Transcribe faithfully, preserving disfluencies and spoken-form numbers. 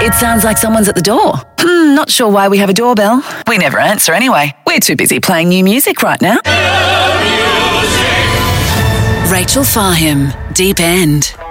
It sounds like someone's at the door. Hmm, not sure why we have a doorbell. We never answer anyway. We're too busy playing new music right now. Rachel Farham, Deep End.